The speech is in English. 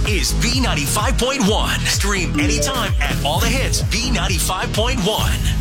is B95.1. Stream anytime at all the hits B95.1.